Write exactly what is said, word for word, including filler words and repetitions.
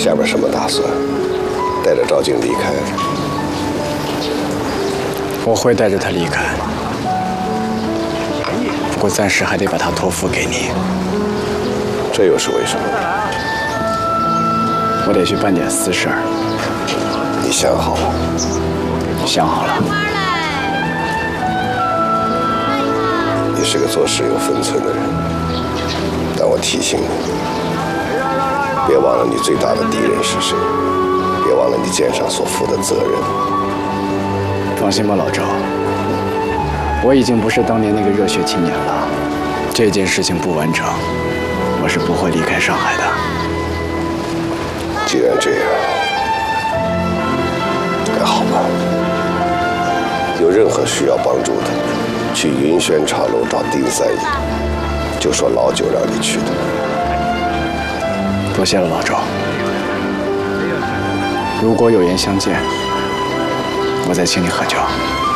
下边什么打算？带着赵静离开？ 我会带着他离开，不过暂时还得把他托付给你。 这又是为什么？ 我得去办点私事儿。 你想好了？ 想好了。 你是个做事有分寸的人，但我提醒你，别忘了你最大的敌人是谁，别忘了你肩上所负的责任。 放心吧，老周，我已经不是当年那个热血青年了。这件事情不完成，我是不会离开上海的。 既然这样，那好吧，有任何需要帮助的，去云轩茶楼找丁三爷，就说老九让你去的。 多谢了，老周。如果有缘相见，我再请你喝酒。